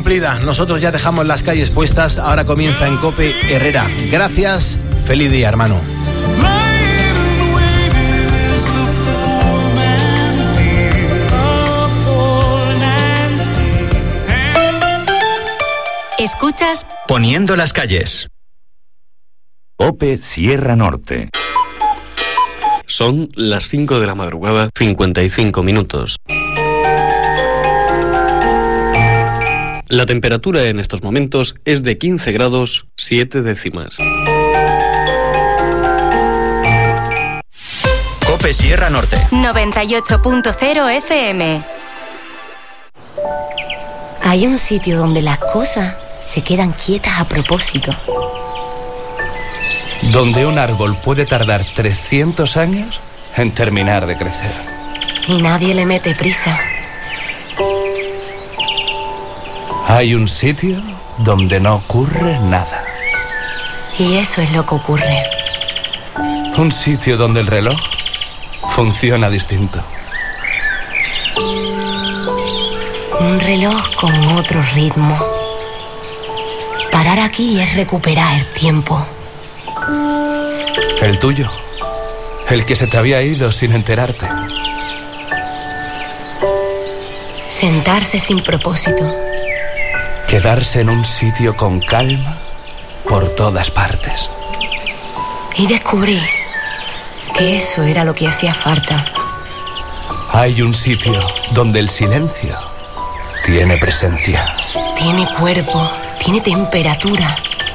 cumplida. Nosotros ya dejamos las calles puestas. Ahora comienza en COPE Herrera. Gracias. Feliz día, hermano. Escuchas Poniendo las calles. COPE Sierra Norte. Son las 5 de la madrugada, 55 minutos. La temperatura en estos momentos es de 15 grados 7 décimas. COPE Sierra Norte. 98.0 FM. Hay un sitio donde las cosas se quedan quietas a propósito. Donde un árbol puede tardar 300 años en terminar de crecer. Y nadie le mete prisa. Hay un sitio donde no ocurre nada. Y eso es lo que ocurre. Un sitio donde el reloj funciona distinto. Un reloj con otro ritmo. Parar aquí es recuperar el tiempo. El tuyo. El que se te había ido sin enterarte. Sentarse sin propósito. Quedarse en un sitio con calma por todas partes. Y descubrí que eso era lo que hacía falta. Hay un sitio donde el silencio tiene presencia. Tiene cuerpo, tiene temperatura.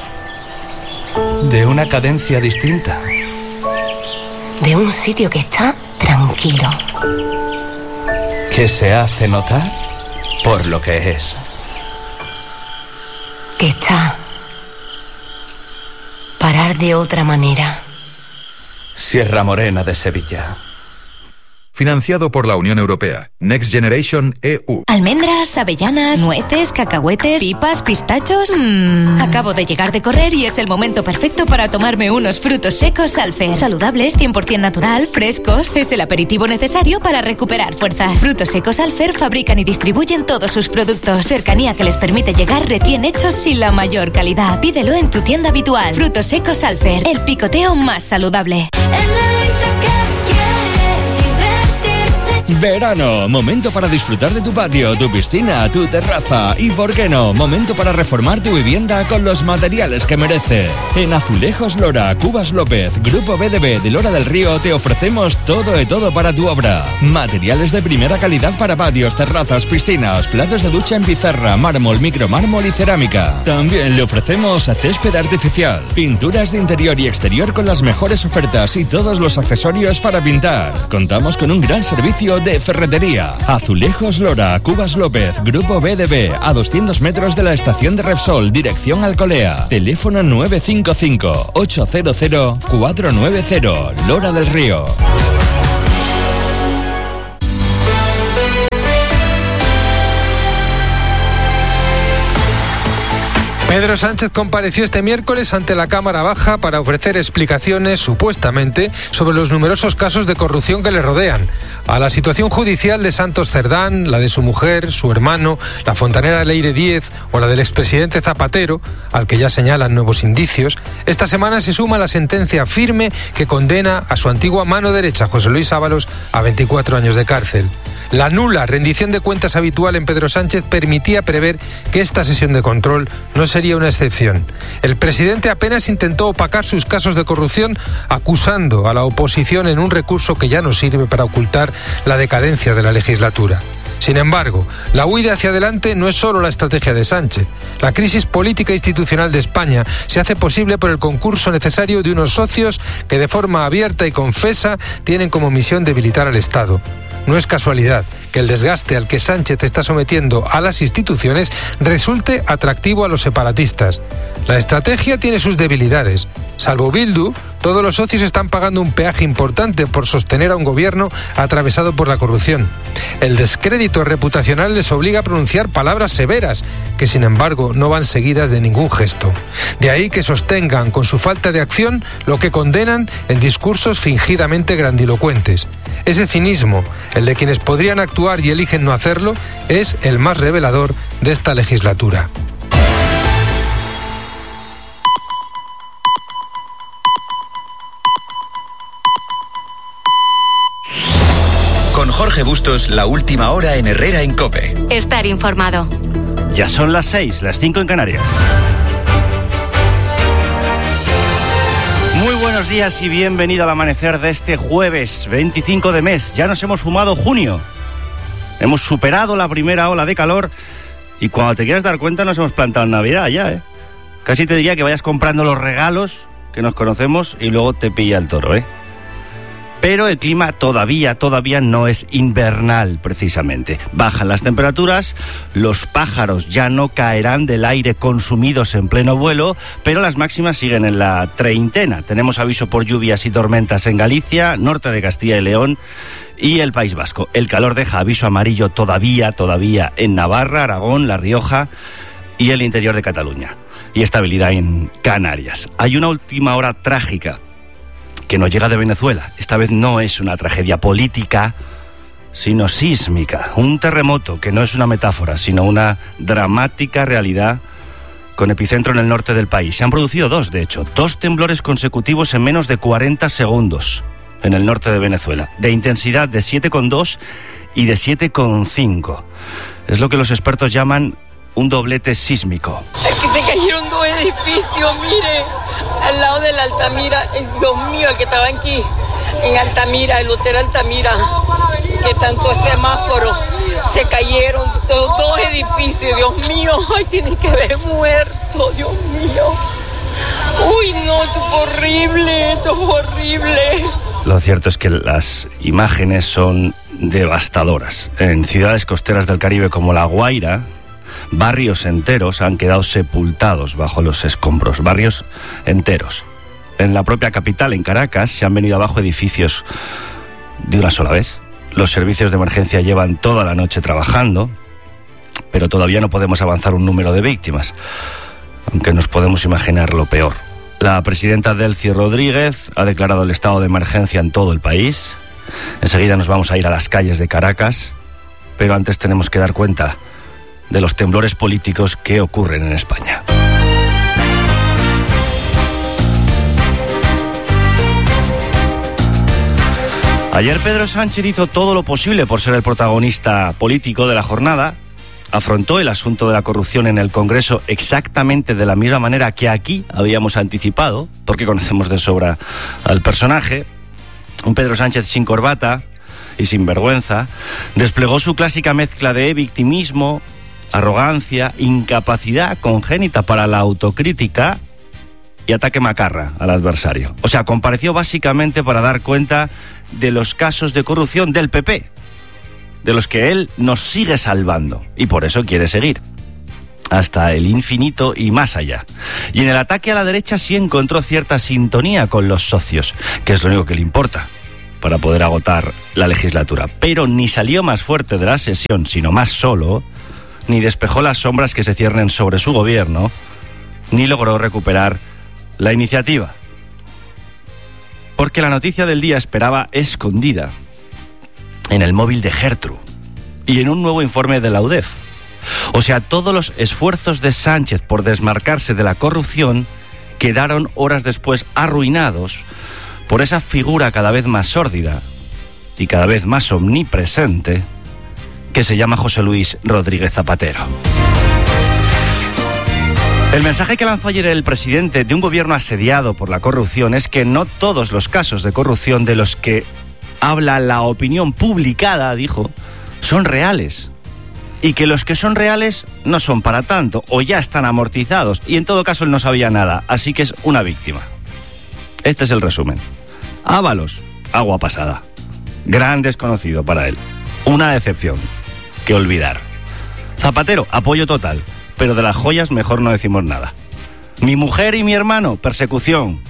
De una cadencia distinta. De un sitio que está tranquilo. Que se hace notar por lo que es. Que está. Parar de otra manera. Sierra Morena de Sevilla. Financiado por la Unión Europea. Next Generation EU. Almendras, avellanas, nueces, cacahuetes, pipas, pistachos. Acabo de llegar de correr y es el momento perfecto para tomarme unos frutos secos Alfer. Saludables, 100% natural, frescos. Es el aperitivo necesario para recuperar fuerzas. Frutos secos Alfer fabrican y distribuyen todos sus productos. Cercanía que les permite llegar recién hechos y la mayor calidad. Pídelo en tu tienda habitual. Frutos secos Alfer, el picoteo más saludable. Verano, momento para disfrutar de tu patio, tu piscina, tu terraza y, ¿por qué no?, momento para reformar tu vivienda con los materiales que merece. En Azulejos Lora, Cubas López, Grupo BDB de Lora del Río te ofrecemos todo de todo para tu obra. Materiales de primera calidad para patios, terrazas, piscinas, platos de ducha en pizarra, mármol, micromármol y cerámica. También le ofrecemos césped artificial, pinturas de interior y exterior con las mejores ofertas y todos los accesorios para pintar. Contamos con un gran servicio de ferretería. Azulejos Lora, Cubas López, Grupo BDB, a 200 metros de la estación de Repsol, dirección Alcolea. Teléfono 955-800-490, Lora del Río. Pedro Sánchez compareció este miércoles ante la Cámara Baja para ofrecer explicaciones, supuestamente, sobre los numerosos casos de corrupción que le rodean. A la situación judicial de Santos Cerdán, la de su mujer, su hermano, la fontanera Leire Díez o la del expresidente Zapatero, al que ya señalan nuevos indicios, esta semana se suma la sentencia firme que condena a su antigua mano derecha, José Luis Ábalos, a 24 años de cárcel. La nula rendición de cuentas habitual en Pedro Sánchez permitía prever que esta sesión de control no sería una excepción. El presidente apenas intentó opacar sus casos de corrupción, acusando a la oposición en un recurso que ya no sirve para ocultar la decadencia de la legislatura. Sin embargo, la huida hacia adelante no es solo la estrategia de Sánchez. La crisis política e institucional de España se hace posible por el concurso necesario de unos socios que de forma abierta y confesa tienen como misión debilitar al Estado. No es casualidad que el desgaste al que Sánchez está sometiendo a las instituciones resulte atractivo a los separatistas. La estrategia tiene sus debilidades. Salvo Bildu, Todos los socios están pagando un peaje importante por sostener a un gobierno atravesado por la corrupción. El descrédito reputacional les obliga a pronunciar palabras severas, que sin embargo no van seguidas de ningún gesto. De ahí que sostengan con su falta de acción lo que condenan en discursos fingidamente grandilocuentes. Ese cinismo, el de quienes podrían actuar y eligen no hacerlo, es el más revelador de esta legislatura. Con Jorge Bustos, la última hora en Herrera en COPE. Estar informado. Ya son las 6, las 5 en Canarias. Muy buenos días y bienvenido al amanecer de este jueves 25 de mes. Ya nos hemos fumado junio. Hemos superado la primera ola de calor y cuando te quieras dar cuenta nos hemos plantado en Navidad ya, ¿eh? Casi te diría que vayas comprando los regalos, que nos conocemos, y luego te pilla el toro, ¿eh? Pero el clima todavía no es invernal, precisamente. Bajan las temperaturas, los pájaros ya no caerán del aire consumidos en pleno vuelo, pero las máximas siguen en la treintena. Tenemos aviso por lluvias y tormentas en Galicia, norte de Castilla y León y el País Vasco. El calor deja aviso amarillo todavía en Navarra, Aragón, La Rioja y el interior de Cataluña. Y estabilidad en Canarias. Hay una última hora trágica que nos llega de Venezuela. Esta vez no es una tragedia política, sino sísmica. Un terremoto que no es una metáfora, sino una dramática realidad con epicentro en el norte del país. Se han producido dos, de hecho, 2 temblores consecutivos en menos de 40 segundos en el norte de Venezuela, de intensidad de 7,2 y de 7,5. Es lo que los expertos llaman un doblete sísmico. Es que se cayeron 2 edificios, mire, al lado de la Altamira. Dios mío, el que estaba aquí, en Altamira, el Hotel Altamira, que tanto semáforo, se cayeron esos 2 edificios. Dios mío, ay, tienen que haber muerto, Dios mío. Uy, no, esto es horrible. Lo cierto es que las imágenes son devastadoras. En ciudades costeras del Caribe como La Guaira, barrios enteros han quedado sepultados bajo los escombros, barrios enteros. En la propia capital, en Caracas, se han venido abajo edificios de una sola vez. Los servicios de emergencia llevan toda la noche trabajando, pero todavía no podemos avanzar un número de víctimas, aunque nos podemos imaginar lo peor. La presidenta Delcy Rodríguez ha declarado el estado de emergencia en todo el país. Enseguida nos vamos a ir a las calles de Caracas, pero antes tenemos que dar cuenta de los temblores políticos que ocurren en España. Ayer Pedro Sánchez hizo todo lo posible por ser el protagonista político de la jornada. Afrontó el asunto de la corrupción en el Congreso exactamente de la misma manera que aquí habíamos anticipado, porque conocemos de sobra al personaje. Un Pedro Sánchez sin corbata y sin vergüenza desplegó su clásica mezcla de victimismo, arrogancia, incapacidad congénita para la autocrítica y ataque macarra al adversario. O sea, compareció básicamente para dar cuenta de los casos de corrupción del PP, de los que él nos sigue salvando y por eso quiere seguir hasta el infinito y más allá. Y en el ataque a la derecha sí encontró cierta sintonía con los socios, que es lo único que le importa para poder agotar la legislatura. Pero ni salió más fuerte de la sesión, sino más solo, ni despejó las sombras que se ciernen sobre su gobierno, ni logró recuperar la iniciativa. Porque la noticia del día esperaba escondida en el móvil de Gertrude y en un nuevo informe de la UDEF. O sea, todos los esfuerzos de Sánchez por desmarcarse de la corrupción quedaron horas después arruinados por esa figura cada vez más sórdida y cada vez más omnipresente que se llama José Luis Rodríguez Zapatero. El mensaje que lanzó ayer el presidente de un gobierno asediado por la corrupción es que no todos los casos de corrupción de los que habla la opinión publicada, dijo, son reales. Y que los que son reales no son para tanto, o ya están amortizados, y en todo caso él no sabía nada, así que es una víctima. Este es el resumen. Ábalos, agua pasada. Gran desconocido para él. Una decepción que olvidar. Zapatero, apoyo total, pero de las joyas mejor no decimos nada. Mi mujer y mi hermano, persecución.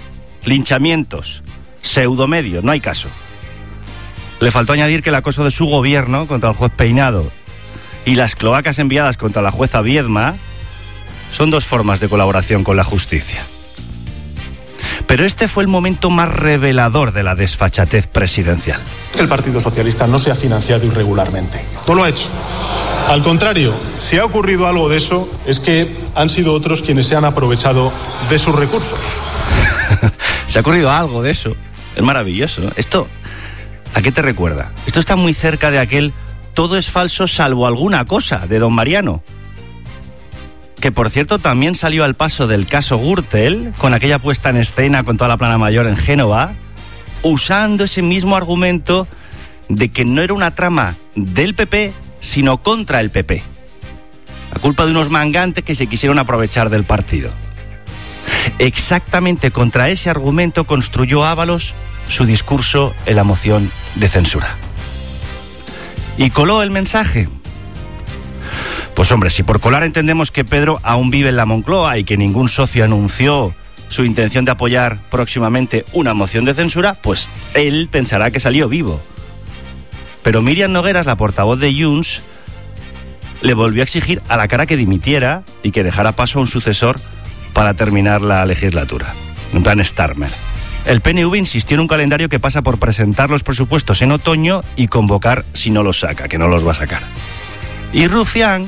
linchamientos, pseudomedios, no hay caso. Le faltó añadir que el acoso de su gobierno contra el juez Peinado y las cloacas enviadas contra la jueza Viedma son dos formas de colaboración con la justicia. Pero este fue el momento más revelador de la desfachatez presidencial. El Partido Socialista no se ha financiado irregularmente. No lo ha hecho. Al contrario, si ha ocurrido algo de eso, es que han sido otros quienes se han aprovechado de sus recursos. Se ha ocurrido algo de eso. Es maravilloso, ¿no? Esto, ¿a qué te recuerda? Esto está muy cerca de aquel todo es falso salvo alguna cosa de don Mariano. Que por cierto también salió al paso del caso Gürtel, con aquella puesta en escena con toda la plana mayor en Génova, usando ese mismo argumento de que no era una trama del PP, sino contra el PP. La culpa de unos mangantes que se quisieron aprovechar del partido. Exactamente contra ese argumento construyó Ábalos su discurso en la moción de censura. ¿Y coló el mensaje? Pues hombre, si por colar entendemos que Pedro aún vive en la Moncloa y que ningún socio anunció su intención de apoyar próximamente una moción de censura, pues él pensará que salió vivo. Pero Míriam Nogueras, la portavoz de Junts, le volvió a exigir a la cara que dimitiera y que dejara paso a un sucesor para terminar la legislatura, en plan Starmer. El PNV insistió en un calendario que pasa por presentar los presupuestos en otoño y convocar si no los saca, que no los va a sacar. Y Rufián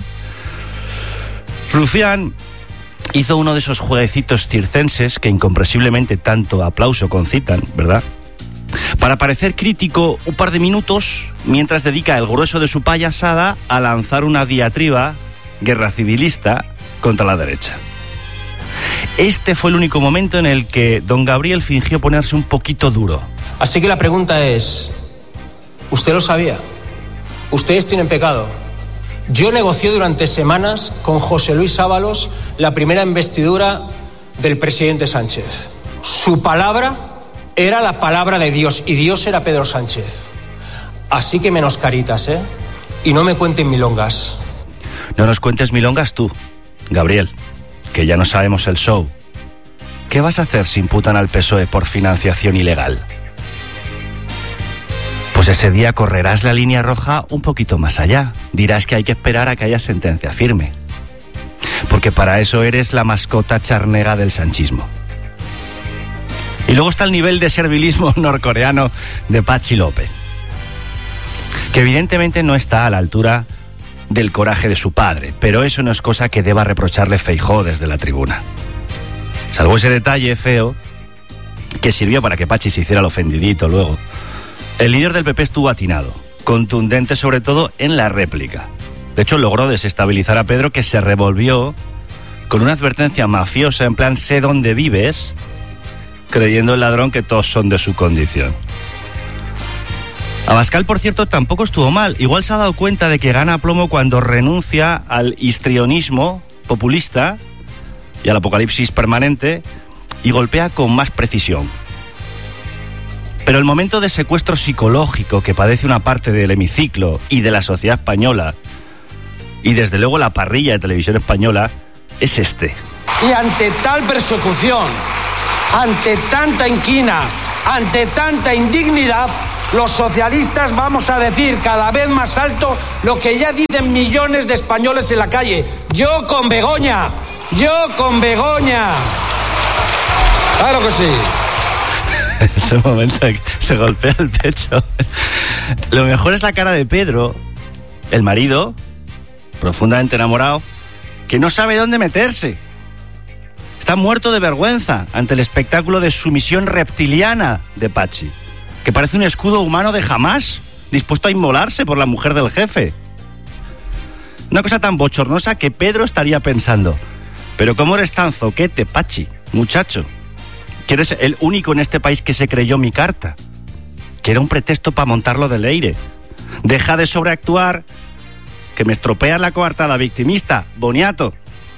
hizo uno de esos jueguecitos circenses que incomprensiblemente tanto aplauso concitan, ¿verdad? Para parecer crítico un par de minutos, mientras dedica el grueso de su payasada a lanzar una diatriba guerra civilista contra la derecha. Este fue el único momento en el que don Gabriel fingió ponerse un poquito duro. Así que la pregunta es, ¿usted lo sabía? ¿Ustedes tienen pecado? Yo negocié durante semanas con José Luis Ábalos la primera investidura del presidente Sánchez. Su palabra era la palabra de Dios y Dios era Pedro Sánchez. Así que menos caritas, ¿eh? Y no me cuenten milongas. No nos cuentes milongas tú, Gabriel, que ya no sabemos el show. ¿Qué vas a hacer si imputan al PSOE por financiación ilegal? Pues ese día correrás la línea roja un poquito más allá. Dirás que hay que esperar a que haya sentencia firme. Porque para eso eres la mascota charnega del sanchismo. Y luego está el nivel de servilismo norcoreano de Patxi López, que evidentemente no está a la altura del coraje de su padre, pero eso no es cosa que deba reprocharle Feijóo desde la tribuna. Salvo ese detalle feo, que sirvió para que Patxi se hiciera el ofendidito luego, el líder del PP estuvo atinado, contundente sobre todo en la réplica. De hecho, logró desestabilizar a Pedro, que se revolvió con una advertencia mafiosa en plan sé dónde vives, creyendo el ladrón que todos son de su condición. Abascal, por cierto, tampoco estuvo mal. Igual se ha dado cuenta de que gana plomo cuando renuncia al histrionismo populista y al apocalipsis permanente y golpea con más precisión. Pero el momento de secuestro psicológico que padece una parte del hemiciclo y de la sociedad española, y desde luego la parrilla de televisión española, es este. Y ante tal persecución, ante tanta inquina, ante tanta indignidad, los socialistas vamos a decir cada vez más alto lo que ya dicen millones de españoles en la calle. Yo con Begoña, yo con Begoña. Claro que sí. En ese momento se golpea el pecho. Lo mejor es la cara de Pedro, el marido, profundamente enamorado, que no sabe dónde meterse. Está muerto de vergüenza ante el espectáculo de sumisión reptiliana de Patxi, que parece un escudo humano de Hamás, dispuesto a inmolarse por la mujer del jefe. Una cosa tan bochornosa que Pedro estaría pensando, pero ¿cómo eres tan zoquete, Patxi, muchacho? Que eres el único en este país que se creyó mi carta, que era un pretexto para montarlo de Leire. Deja de sobreactuar, que me estropeas la coartada victimista, boniato.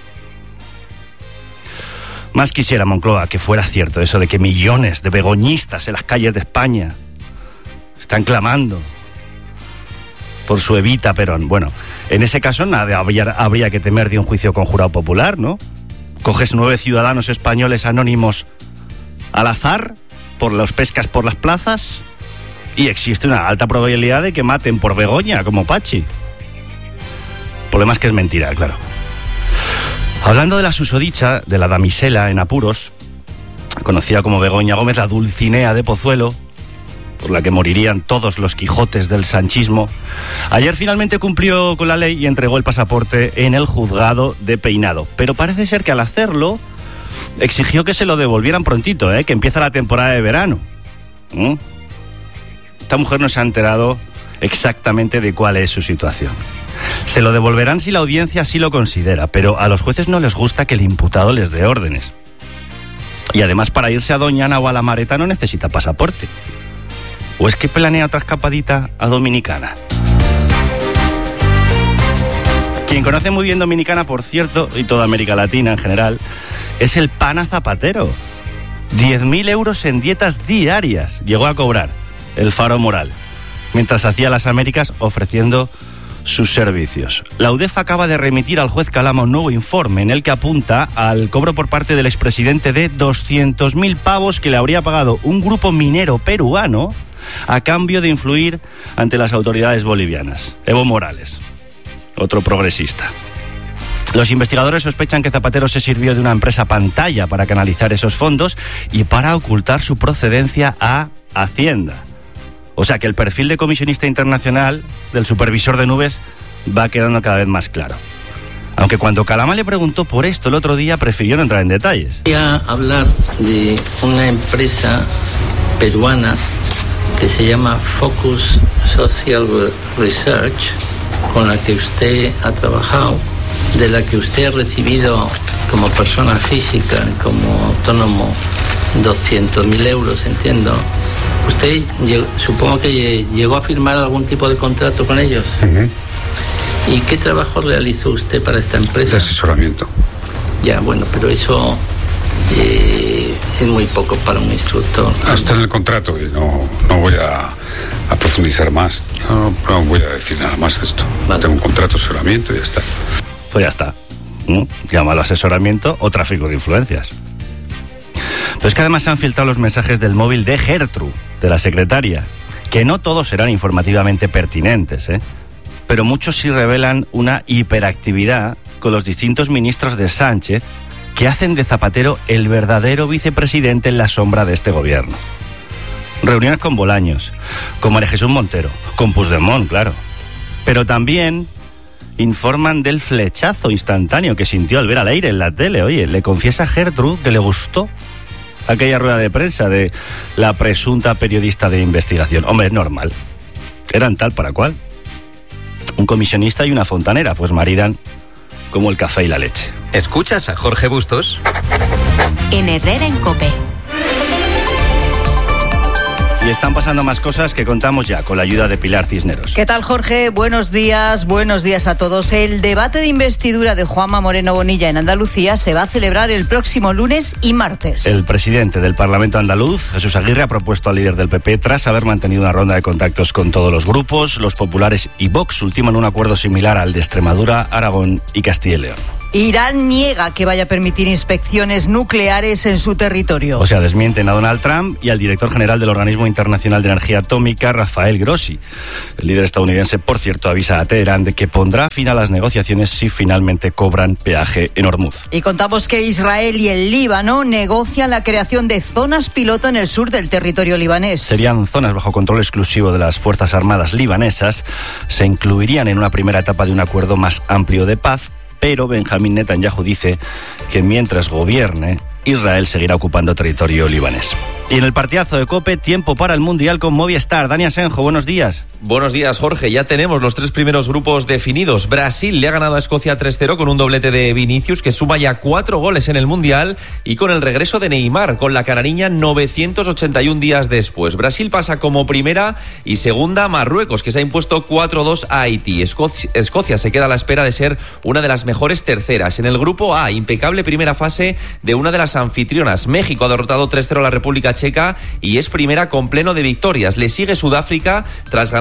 Más quisiera, Moncloa, que fuera cierto eso de que millones de begoñistas en las calles de España están clamando por su Evita Perón. Bueno, en ese caso nada habría que temer de un juicio con jurado popular, ¿no? Coges 9 ciudadanos españoles anónimos al azar, por los pescas por las plazas, y existe una alta probabilidad de que maten por Begoña, como Pachi. El problema es que es mentira, claro. Hablando de la susodicha, de la damisela en apuros, conocida como Begoña Gómez, la Dulcinea de Pozuelo, por la que morirían todos los Quijotes del sanchismo, ayer finalmente cumplió con la ley y entregó el pasaporte en el juzgado de Peinado. Pero parece ser que al hacerlo exigió que se lo devolvieran prontito, que empieza la temporada de verano. Esta mujer no se ha enterado exactamente de cuál es su situación. Se lo devolverán si la audiencia así lo considera, pero a los jueces no les gusta que el imputado les dé órdenes. Y además, para irse a Doñana o a La Mareta no necesita pasaporte. ¿O es que planea otra escapadita a Dominicana? Quien conoce muy bien Dominicana, por cierto, y toda América Latina en general, es el pana Zapatero. 10.000 euros en dietas diarias llegó a cobrar el Faro Moral, mientras hacía las Américas ofreciendo sus servicios. La UDEF acaba de remitir al juez Calama un nuevo informe en el que apunta al cobro por parte del expresidente de 200.000 pavos que le habría pagado un grupo minero peruano a cambio de influir ante las autoridades bolivianas. Evo Morales, otro progresista. Los investigadores sospechan que Zapatero se sirvió de una empresa pantalla para canalizar esos fondos y para ocultar su procedencia a Hacienda. O sea que el perfil de comisionista internacional del supervisor de nubes va quedando cada vez más claro. Aunque cuando Calama le preguntó por esto el otro día, prefirió no entrar en detalles. Voy a hablar de una empresa peruana que se llama Focus Social Research, con la que usted ha trabajado, de la que usted ha recibido como persona física, como autónomo, 200.000 euros, entiendo. ¿Usted supongo que llegó a firmar algún tipo de contrato con ellos? Uh-huh. ¿Y qué trabajo realizó usted para esta empresa? De asesoramiento. Ya, bueno, pero eso es muy poco para un instructor. Está en el contrato y no voy a profundizar más. No voy a decir nada más de esto. Vale. Tengo un contrato de asesoramiento y ya está. Pues ya está. Llámalo asesoramiento o tráfico de influencias. Pero es que además se han filtrado los mensajes del móvil de Gertrude, de la secretaria, que no todos serán informativamente pertinentes, pero muchos sí revelan una hiperactividad con los distintos ministros de Sánchez que hacen de Zapatero el verdadero vicepresidente en la sombra de este gobierno. Reuniones con Bolaños, con María Jesús Montero, con Puigdemont, claro. Pero también informan del flechazo instantáneo que sintió al ver al aire en la tele. Oye, le confiesa a Gertrude que le gustó aquella rueda de prensa de la presunta periodista de investigación. Hombre, es normal. Eran tal para cual. Un comisionista y una fontanera, pues maridan como el café y la leche. ¿Escuchas a Jorge Bustos? En Herrera en COPE. Y están pasando más cosas que contamos ya con la ayuda de Pilar Cisneros. ¿Qué tal, Jorge? Buenos días a todos. El debate de investidura de Juanma Moreno Bonilla en Andalucía se va a celebrar el próximo lunes y martes. El presidente del Parlamento andaluz, Jesús Aguirre, ha propuesto al líder del PP, tras haber mantenido una ronda de contactos con todos los grupos, los populares y Vox ultiman un acuerdo similar al de Extremadura, Aragón y Castilla y León. Irán niega que vaya a permitir inspecciones nucleares en su territorio. O sea, desmienten a Donald Trump y al director general del Organismo Internacional de Energía Atómica, Rafael Grossi. El líder estadounidense, por cierto, avisa a Teherán de que pondrá fin a las negociaciones si finalmente cobran peaje en Hormuz. Y contamos que Israel y el Líbano negocian la creación de zonas piloto en el sur del territorio libanés. Serían zonas bajo control exclusivo de las Fuerzas Armadas libanesas. Se incluirían en una primera etapa de un acuerdo más amplio de paz, pero Benjamín Netanyahu dice que mientras gobierne, Israel seguirá ocupando territorio libanés. Y en el partidazo de COPE, tiempo para el Mundial con Movistar. Dani Asenjo, buenos días. Buenos días, Jorge. Ya tenemos los 3 primeros grupos definidos. Brasil le ha ganado a Escocia 3-0 con un doblete de Vinicius, que suma ya 4 goles en el Mundial, y con el regreso de Neymar, con la canariña 981 días después. Brasil pasa como primera y segunda Marruecos, que se ha impuesto 4-2 a Haití. Escocia se queda a la espera de ser una de las mejores terceras. En el grupo A, impecable primera fase de una de las anfitrionas. México ha derrotado 3-0 a la República Checa y es primera con pleno de victorias. Le sigue Sudáfrica tras ganar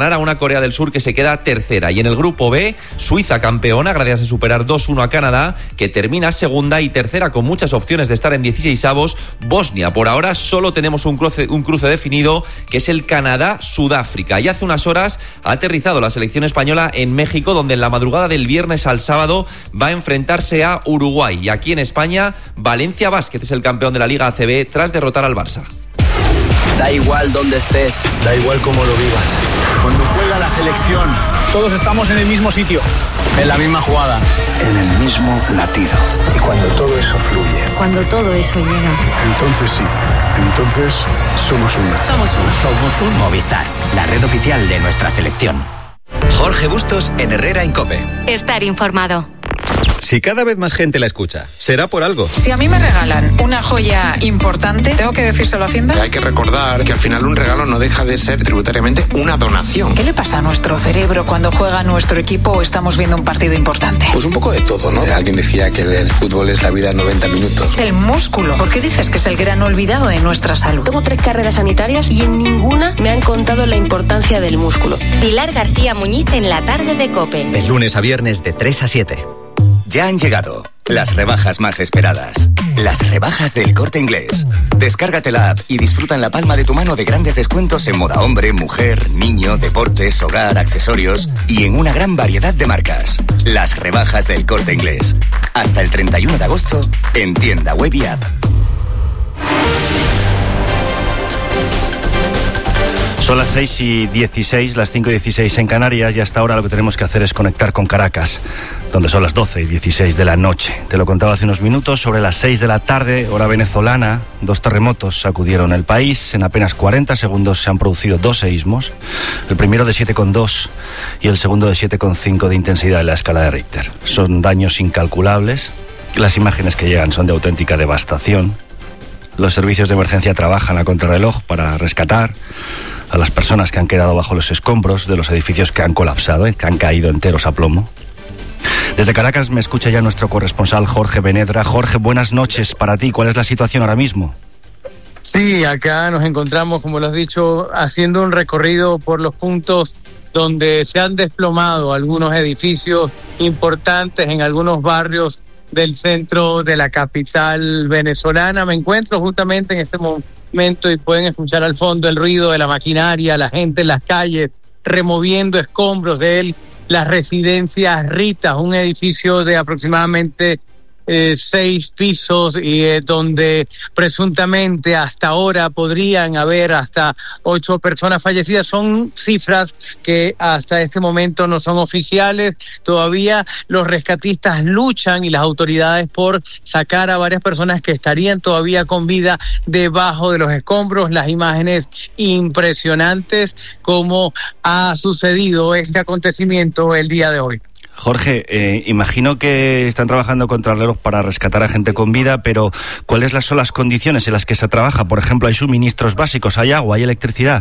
ganar a una Corea del Sur que se queda tercera. Y en el grupo B, Suiza campeona gracias a superar 2-1 a Canadá, que termina segunda, y tercera con muchas opciones de estar en 16avos, Bosnia. Por ahora solo tenemos un cruce definido, que es el Canadá-Sudáfrica. Y hace unas horas ha aterrizado la selección española en México, donde en la madrugada del viernes al sábado va a enfrentarse a Uruguay. Y aquí en España, Valencia Basket es el campeón de la Liga ACB tras derrotar al Barça. Da igual dónde estés, da igual cómo lo vivas. Cuando juega la selección, todos estamos en el mismo sitio, en la misma jugada, en el mismo latido. Y cuando todo eso fluye, cuando todo eso llega, entonces sí, entonces somos una. Somos un Movistar, la red oficial de nuestra selección. Jorge Bustos en Herrera en COPE. Estar informado. Si cada vez más gente la escucha, será por algo. Si a mí me regalan una joya importante, ¿tengo que decírselo a Hacienda? Hay que recordar que al final un regalo no deja de ser tributariamente una donación. ¿Qué le pasa a nuestro cerebro cuando juega nuestro equipo o estamos viendo un partido importante? Pues un poco de todo, ¿no? Alguien decía que el fútbol es la vida en 90 minutos. El músculo. ¿Por qué dices que es el gran olvidado de nuestra salud? Tengo 3 carreras sanitarias y en ninguna me han contado la importancia del músculo. Pilar García Muñiz en la tarde de COPE. De lunes a viernes de 3 a 7. Ya han llegado las rebajas más esperadas. Las rebajas del Corte Inglés. Descárgate la app y disfruta en la palma de tu mano de grandes descuentos en moda hombre, mujer, niño, deportes, hogar, accesorios y en una gran variedad de marcas. Las rebajas del Corte Inglés. Hasta el 31 de agosto en tienda web y app. Son las 6:16, las 5:16 en Canarias, y hasta ahora lo que tenemos que hacer es conectar con Caracas, donde son las 12:16 de la noche. Te lo contaba hace unos minutos, sobre las 6 de la tarde, hora venezolana, 2 terremotos sacudieron el país. En apenas 40 segundos se han producido 2 seísmos, el primero de 7,2 y el segundo de 7,5 de intensidad en la escala de Richter. Son daños incalculables, las imágenes que llegan son de auténtica devastación. Los servicios de emergencia trabajan a contrarreloj para rescatar a las personas que han quedado bajo los escombros de los edificios que han colapsado, que han caído enteros a plomo. Desde Caracas me escucha ya nuestro corresponsal Jorge Benedra. Jorge, buenas noches para ti. ¿Cuál es la situación ahora mismo? Sí, acá nos encontramos, como lo has dicho, haciendo un recorrido por los puntos donde se han desplomado algunos edificios importantes en algunos barrios del centro de la capital venezolana. Me encuentro justamente en este momento y pueden escuchar al fondo el ruido de la maquinaria, la gente en las calles removiendo escombros de las residencias Rita, un edificio de aproximadamente 6 pisos y donde presuntamente hasta ahora podrían haber hasta 8 personas fallecidas. Son cifras que hasta este momento no son oficiales. Todavía los rescatistas luchan y las autoridades por sacar a varias personas que estarían todavía con vida debajo de los escombros. Las imágenes impresionantes como ha sucedido este acontecimiento el día de hoy. Jorge, imagino que están trabajando contra el reloj para rescatar a gente con vida, pero ¿cuáles son las condiciones en las que se trabaja? Por ejemplo, ¿hay suministros básicos? ¿Hay agua? ¿Hay electricidad?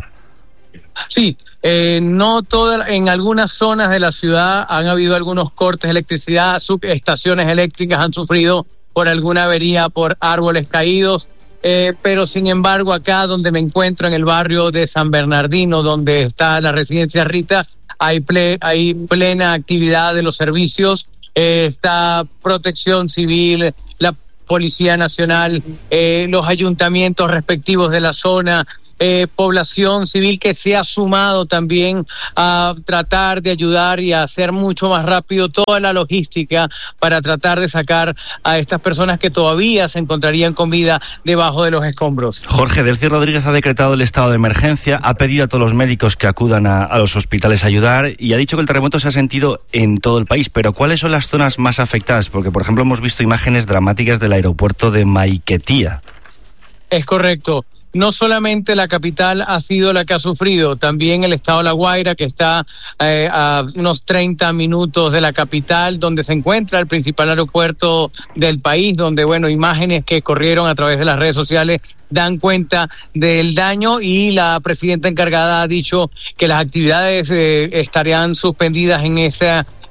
Sí, no todas, en algunas zonas de la ciudad han habido algunos cortes de electricidad, subestaciones eléctricas han sufrido por alguna avería por árboles caídos, pero sin embargo acá donde me encuentro en el barrio de San Bernardino, donde está la residencia Rita, hay plena actividad de los servicios, está Protección Civil, la Policía Nacional, los ayuntamientos respectivos de la zona, población civil que se ha sumado también a tratar de ayudar y a hacer mucho más rápido toda la logística para tratar de sacar a estas personas que todavía se encontrarían con vida debajo de los escombros. Jorge, Delcy Rodríguez ha decretado el estado de emergencia, ha pedido a todos los médicos que acudan a los hospitales a ayudar y ha dicho que el terremoto se ha sentido en todo el país, pero ¿cuáles son las zonas más afectadas? Porque, por ejemplo, hemos visto imágenes dramáticas del aeropuerto de Maiquetía. Es correcto. No solamente la capital ha sido la que ha sufrido, también el estado de La Guaira, que está a unos 30 minutos de la capital, donde se encuentra el principal aeropuerto del país, donde, bueno, imágenes que corrieron a través de las redes sociales dan cuenta del daño y la presidenta encargada ha dicho que las actividades estarían suspendidas en ese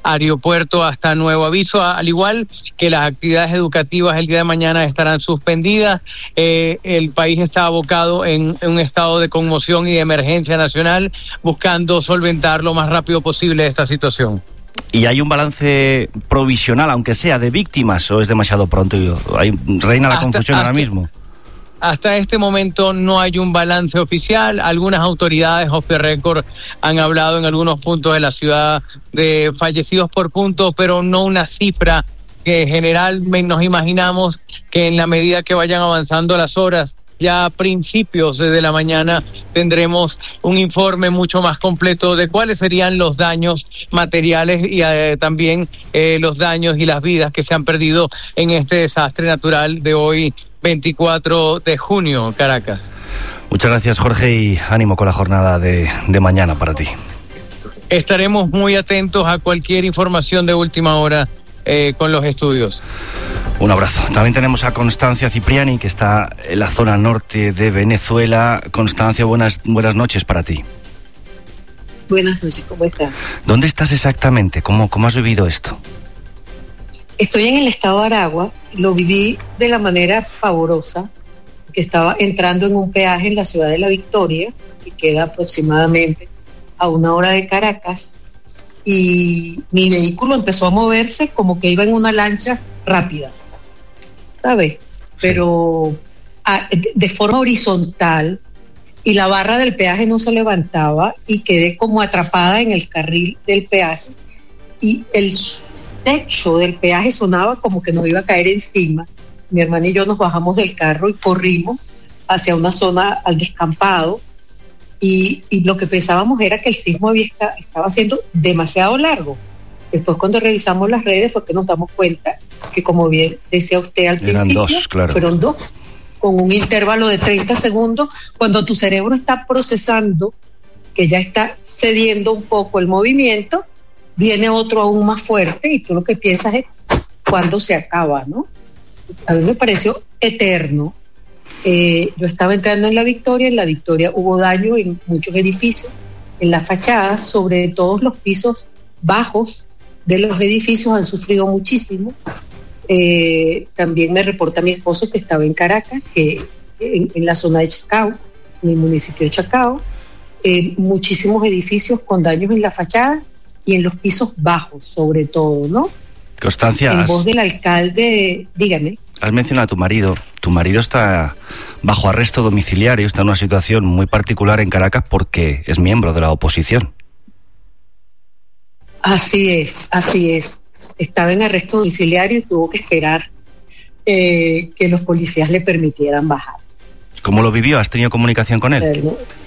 aeropuerto hasta nuevo aviso, al igual que las actividades educativas el día de mañana estarán suspendidas. El país está abocado en un estado de conmoción y de emergencia nacional, buscando solventar lo más rápido posible esta situación. ¿Y hay un balance provisional, aunque sea de víctimas, o es demasiado pronto? ¿Reina la confusión ahora mismo? Hasta este momento no hay un balance oficial. Algunas autoridades off the record han hablado en algunos puntos de la ciudad de fallecidos por puntos, pero no una cifra que en general nos imaginamos que en la medida que vayan avanzando las horas, ya a principios de la mañana tendremos un informe mucho más completo de cuáles serían los daños materiales y también los daños y las vidas que se han perdido en este desastre natural de hoy, 24 de junio, Caracas. Muchas gracias, Jorge, y ánimo con la jornada de mañana para ti. Estaremos muy atentos a cualquier información de última hora con los estudios. Un abrazo. También tenemos a Constancia Cipriani, que está en la zona norte de Venezuela. Constancia, buenas noches para ti. Buenas noches, ¿cómo estás? ¿Dónde estás exactamente? ¿Cómo has vivido esto? Estoy en el estado de Aragua. Lo viví de la manera pavorosa, que estaba entrando en un peaje en la ciudad de La Victoria, que queda aproximadamente a 1 hora de Caracas, y mi vehículo empezó a moverse como que iba en una lancha rápida, ¿sabes? Sí. Pero de forma horizontal, y la barra del peaje no se levantaba, y quedé como atrapada en el carril del peaje, y el techo del peaje sonaba como que nos iba a caer encima. Mi hermana y yo nos bajamos del carro y corrimos hacia una zona al descampado, y lo que pensábamos era que el sismo estaba siendo demasiado largo. Después, cuando revisamos las redes, fue que nos damos cuenta que, como bien decía usted al principio, fueron 2, con un intervalo de 30 segundos, cuando tu cerebro está procesando que ya está cediendo un poco el movimiento, viene otro aún más fuerte, y tú lo que piensas es cuándo se acaba, ¿no? A mí me pareció eterno. Yo estaba entrando en La Victoria hubo daño en muchos edificios, en las fachadas, sobre todo los pisos bajos de los edificios han sufrido muchísimo. También me reporta mi esposo, que estaba en Caracas, que en la zona de Chacao, en el municipio de Chacao, muchísimos edificios con daños en las fachadas y en los pisos bajos, sobre todo, ¿no? Constancia, en voz del alcalde, dígame. Has mencionado a tu marido. Tu marido está bajo arresto domiciliario, está en una situación muy particular en Caracas porque es miembro de la oposición. Así es. Estaba en arresto domiciliario y tuvo que esperar que los policías le permitieran bajar. ¿Cómo lo vivió? ¿Has tenido comunicación con él?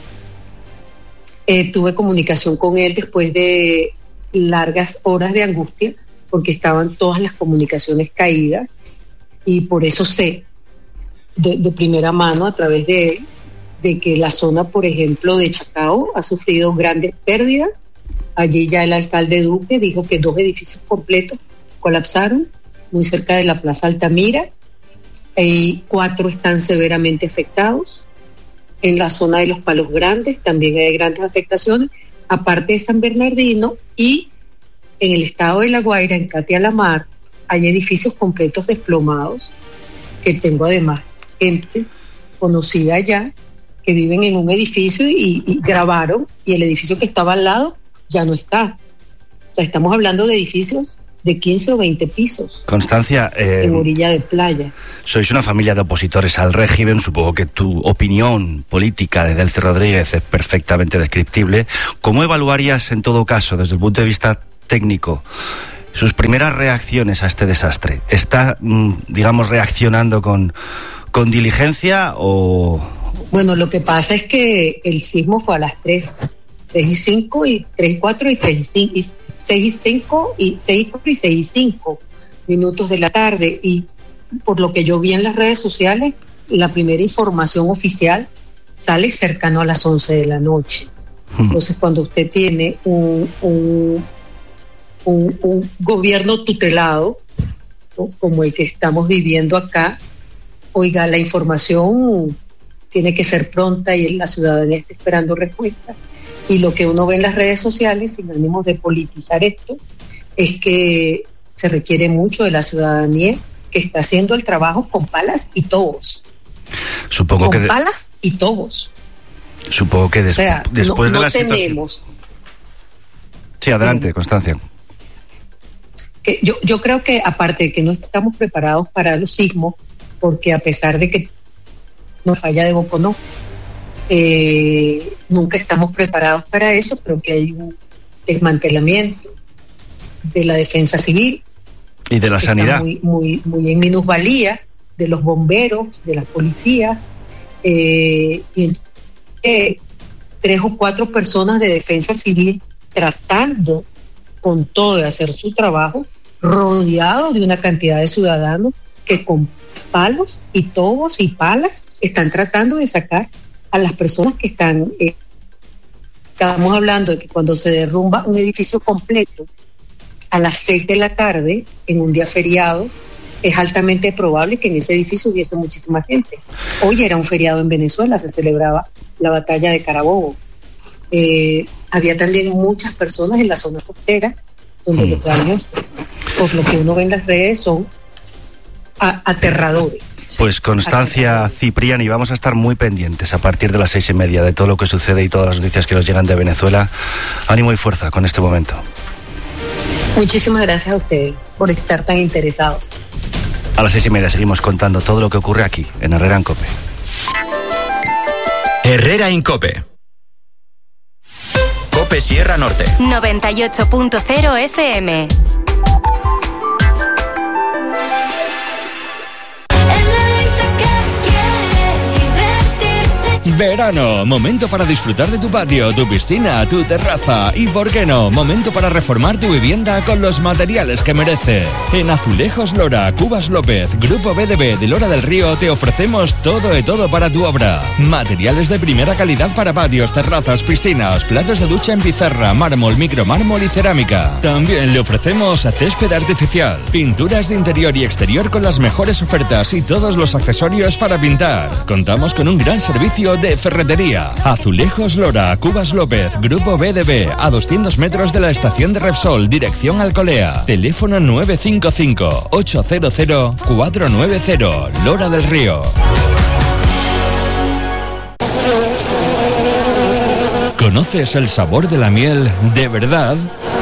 Tuve comunicación con él después de largas horas de angustia, porque estaban todas las comunicaciones caídas, y por eso sé de primera mano, a través de él, de que la zona, por ejemplo, de Chacao ha sufrido grandes pérdidas. Allí ya el alcalde Duque dijo que 2 edificios completos colapsaron muy cerca de la Plaza Altamira, y 4 están severamente afectados. En la zona de los Palos Grandes también hay grandes afectaciones, aparte de San Bernardino, y en el estado de La Guaira, en Catia-la-Mar, hay edificios completos desplomados, que tengo además gente conocida allá que viven en un edificio y grabaron, y el edificio que estaba al lado ya no está. O sea, estamos hablando de edificios de 15 o 20 pisos. Constancia, en orilla de playa. Sois una familia de opositores al régimen. Supongo que tu opinión política de Delcy Rodríguez es perfectamente descriptible. ¿Cómo evaluarías, en todo caso, desde el punto de vista técnico, sus primeras reacciones a este desastre? ¿Está, digamos, reaccionando con diligencia o...? Bueno, lo que pasa es que el sismo fue a las 3:05 y 3:04 y 3:05 y 6:05 y 6:04 y 6:05 minutos de la tarde, y por lo que yo vi en las redes sociales, la primera información oficial sale cercano a las 11 de la noche. Entonces, cuando usted tiene un gobierno tutelado, ¿no?, como el que estamos viviendo acá, oiga, la información tiene que ser pronta, y la ciudadanía está esperando respuestas. Y lo que uno ve en las redes sociales, sin ánimo de politizar esto, es que se requiere mucho de la ciudadanía que está haciendo el trabajo con palas y tobos. Supongo con palas y tobos. Supongo que después de la tenemos. situación... Sí, adelante, Constancia. Que yo creo que aparte de que no estamos preparados para los sismos, porque a pesar de que nos falla de Boconó, nunca estamos preparados para eso, pero que hay un desmantelamiento de la defensa civil y de la sanidad muy en minusvalía, de los bomberos, de la policía, y 3 o 4 personas de defensa civil tratando con todo de hacer su trabajo, rodeados de una cantidad de ciudadanos que con palos y tobos y palas están tratando de sacar a las personas que están... estamos hablando de que cuando se derrumba un edificio completo a las 6 de la tarde, en un día feriado, es altamente probable que en ese edificio hubiese muchísima gente. Hoy era un feriado en Venezuela, se celebraba la batalla de Carabobo. Había también muchas personas en la zona costera, donde los daños, por lo que uno ve en las redes, son aterradores. Pues Constancia Cipriani, vamos a estar muy pendientes a partir de las 6:30 de todo lo que sucede y todas las noticias que nos llegan de Venezuela. Ánimo y fuerza con este momento. Muchísimas gracias a ustedes por estar tan interesados. A las 6:30 seguimos contando todo lo que ocurre aquí, en Herrera en COPE. Herrera en COPE. COPE Sierra Norte. 98.0 FM. Verano, momento para disfrutar de tu patio, tu piscina, tu terraza y, ¿por qué no?, momento para reformar tu vivienda con los materiales que merece. En Azulejos Lora, Cubas López, Grupo BDB de Lora del Río te ofrecemos todo de todo para tu obra. Materiales de primera calidad para patios, terrazas, piscinas, platos de ducha en pizarra, mármol, micromármol y cerámica. También le ofrecemos césped artificial, pinturas de interior y exterior con las mejores ofertas y todos los accesorios para pintar. Contamos con un gran servicio de ferretería. Azulejos Lora, Cubas López, Grupo BDB, a 200 metros de la estación de Repsol, dirección Alcolea. Teléfono 955-800-490, Lora del Río. ¿Conoces el sabor de la miel de verdad?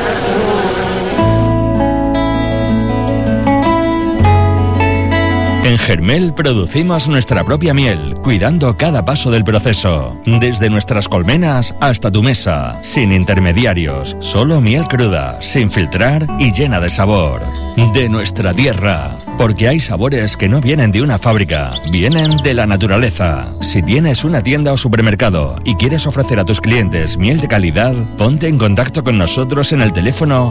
En Germel producimos nuestra propia miel, cuidando cada paso del proceso. Desde nuestras colmenas hasta tu mesa, sin intermediarios, solo miel cruda, sin filtrar y llena de sabor. De nuestra tierra, porque hay sabores que no vienen de una fábrica, vienen de la naturaleza. Si tienes una tienda o supermercado y quieres ofrecer a tus clientes miel de calidad, ponte en contacto con nosotros en el teléfono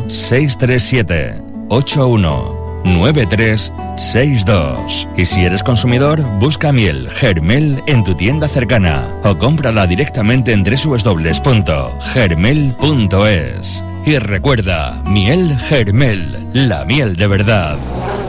637-81-9362. Y si eres consumidor, busca miel Germel en tu tienda cercana o cómprala directamente en www.germel.es. Y recuerda, miel Germel, la miel de verdad.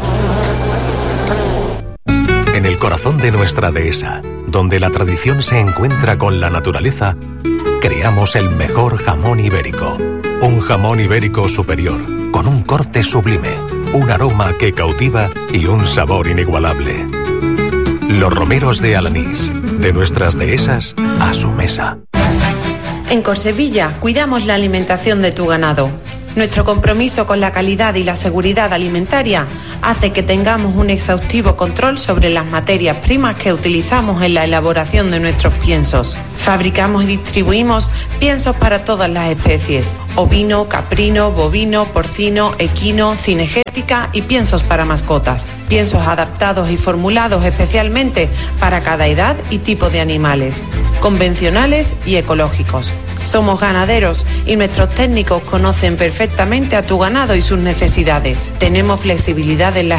En el corazón de nuestra dehesa, donde la tradición se encuentra con la naturaleza, creamos el mejor jamón ibérico. Un jamón ibérico superior, con un corte sublime, un aroma que cautiva y un sabor inigualable. Los romeros de Alanís, de nuestras dehesas a su mesa. En Corsevilla cuidamos la alimentación de tu ganado. Nuestro compromiso con la calidad y la seguridad alimentaria hace que tengamos un exhaustivo control sobre las materias primas que utilizamos en la elaboración de nuestros piensos. Fabricamos y distribuimos piensos para todas las especies: ovino, caprino, bovino, porcino, equino, cinegética y piensos para mascotas. Piensos adaptados y formulados especialmente para cada edad y tipo de animales, convencionales y ecológicos. Somos ganaderos y nuestros técnicos conocen perfectamente a tu ganado y sus necesidades. Tenemos flexibilidad en la